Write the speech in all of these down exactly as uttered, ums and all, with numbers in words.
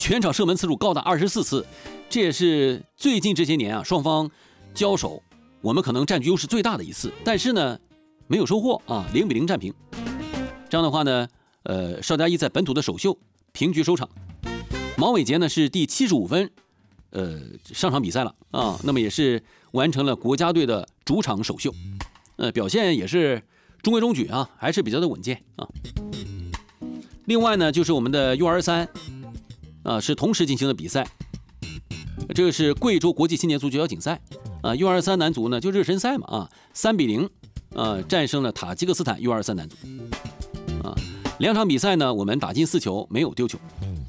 全场射门次数高达二十四次，这也是最近这些年啊双方交手我们可能占据优势最大的一次，但是呢没有收获啊，零比零战平。这样的话呢，呃，邵佳一在本土的首秀平局收场。毛伟杰呢是第七十五分，呃，上场比赛了啊，那么也是完成了国家队的主场首秀，呃，表现也是中规中矩啊，还是比较的稳健啊。另外呢，就是我们的 U 二十三啊，是同时进行的比赛，这个是贵州国际青年足球邀请赛啊 ，U 二十三男足呢就热身赛嘛啊，三比零啊战胜了塔吉克斯坦 U 二十三男足啊，两场比赛呢我们打进四球，没有丢球。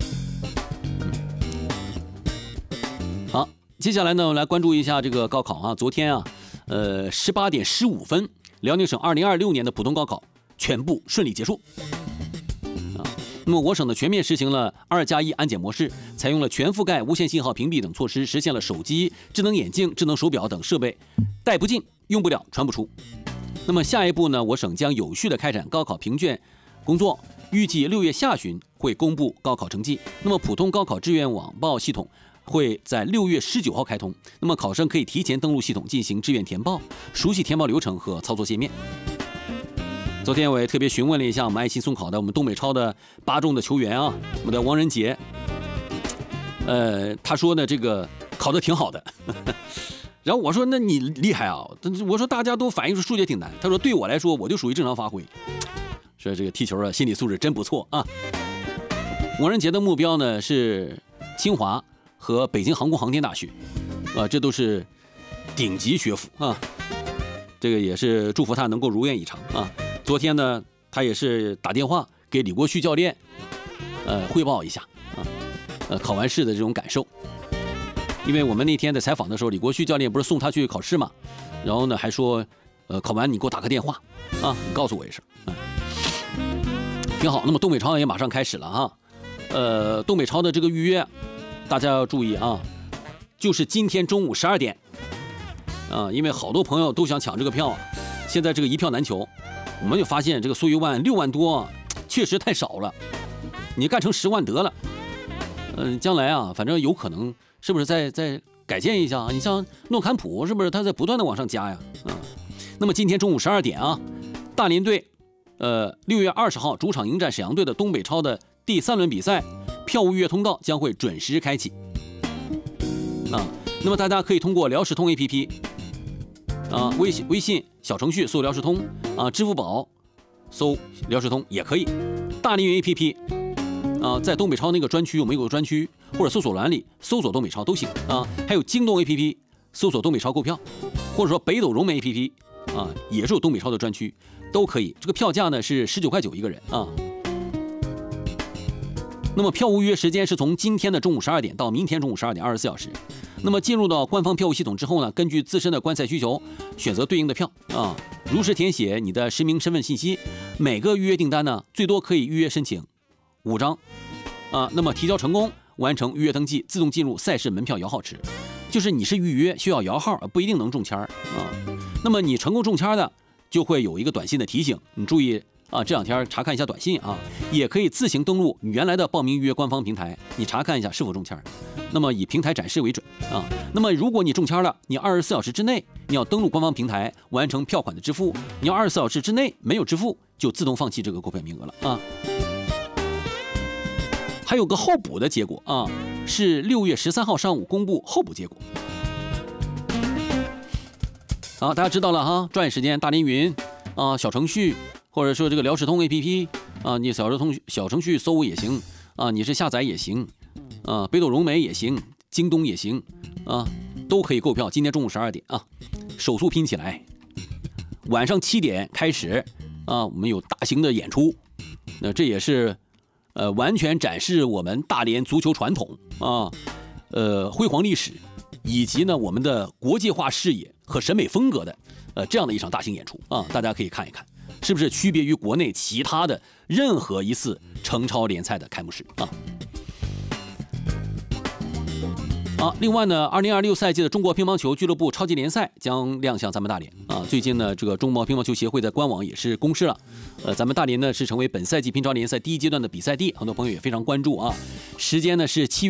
好，接下来呢，我们来关注一下这个高考啊。昨天啊，呃，十八点十五分，辽宁省二零二六年的普通高考全部顺利结束。啊，那么我省呢全面实行了二加一安检模式，采用了全覆盖无线信号屏蔽等措施，实现了手机、智能眼镜、智能手表等设备带不进、用不了、传不出。那么下一步呢，我省将有序的开展高考评卷工作，预计六月下旬会公布高考成绩。那么普通高考志愿网报系统会在六月十九号开通，那么考生可以提前登录系统进行志愿填报，熟悉填报流程和操作界面。昨天我也特别询问了一下我们爱心送考的我们东北超的八中的球员啊，我们的王仁杰，呃，他说呢这个考得挺好的，然后我说那你厉害啊，我说大家都反映说数学挺难，他说对我来说我就属于正常发挥，说这个踢球的心理素质真不错啊。王仁杰的目标呢是清华和北京航空航天大学，啊，这都是顶级学府啊。这个也是祝福他能够如愿以偿啊。昨天呢，他也是打电话给李国旭教练，呃，汇报一下啊，呃，考完试的这种感受。因为我们那天在采访的时候，李国旭教练不是送他去考试嘛，然后呢还说，呃，考完你给我打个电话啊，你告诉我一声，啊，挺好。那么东北超也马上开始了哈，呃，东北超的这个预约。大家要注意啊，就是今天中午十二点啊，因为好多朋友都想抢这个票，现在这个一票难求，我们就发现这个苏一万六万多，确实太少了，你干成十万得了。嗯、呃，将来啊，反正有可能是不是再再改建一下？你像诺坎普是不是它在不断的往上加呀？啊，那么今天中午十二点啊，大连队呃六月二十号主场迎战沈阳队的东北超的第三轮比赛。票务预约通道将会准时开启啊，那么大家可以通过辽视通 A P P 啊，微信微信小程序搜辽视通啊，支付宝搜辽视通也可以，大连云 A P P 啊，在东北超那个专区我们有个专区，或者搜索栏里搜索东北超都行啊，还有京东 A P P 搜索东北超购票，或者说北斗融媒 A P P 啊，也是有东北超的专区，都可以。这个票价呢是十九块九一个人啊。那么票务预约时间是从今天的中午十二点到明天中午十二点，二十四小时。那么进入到官方票务系统之后呢，根据自身的观赛需求，选择对应的票啊，如实填写你的实名身份信息。每个预约订单呢，最多可以预约申请五张啊。那么提交成功，完成预约登记，自动进入赛事门票摇号池。就是你是预约需要摇号，不一定能中签啊。那么你成功中签的，就会有一个短信的提醒，你注意。啊，这两天查看一下短信啊，也可以自行登录你原来的报名预约官方平台，你查看一下是否中签。那么以平台展示为准啊。那么如果你中签了，你二十四小时之内你要登录官方平台完成票款的支付，你要二十四小时之内没有支付，就自动放弃这个购票名额了啊。还有个候补的结果啊，是六月十三号上午公布候补结果。好，大家知道了哈，抓紧时间，大连云啊，小程序。或者说这个辽视通 A P P 啊，你小视通小程序搜也行啊，你是下载也行啊，北斗融媒也行，京东也行啊，都可以购票。今天中午十二点啊，手速拼起来。晚上七点开始啊，我们有大型的演出，那这也是呃完全展示我们大连足球传统啊，呃辉煌历史，以及呢我们的国际化视野和审美风格的呃这样的一场大型演出啊，大家可以看一看。是不是区别于国内其他的任何一次成超联赛的开幕式啊？啊，另外呢，二零二六赛季的中国乒乓球俱乐部超级联赛将亮相咱们大连啊。最近呢，这个中国乒乓球协会在官网也是公示了，呃，咱们大连呢是成为本赛季乒超联赛第一阶段的比赛地，很多朋友也非常关注啊。时间呢是七月。